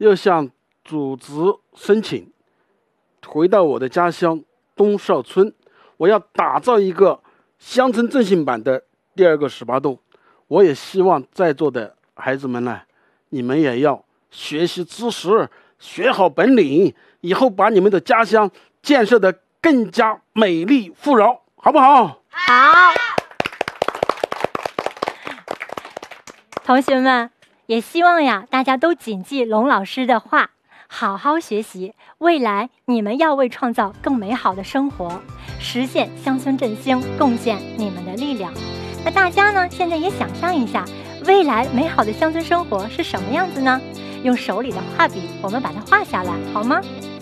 要向组织申请回到我的家乡东邵村，我要打造一个乡村振兴版的第二个18洞。我也希望在座的孩子们呢，你们也要学习知识，学好本领，以后把你们的家乡建设得更加美丽富饶，好不好？ 好。同学们，也希望呀，大家都谨记龙老师的话，好好学习，未来你们要为创造更美好的生活，实现乡村振兴，贡献你们的力量。那大家呢，现在也想象一下，未来美好的乡村生活是什么样子呢？用手里的画笔，我们把它画下来，好吗？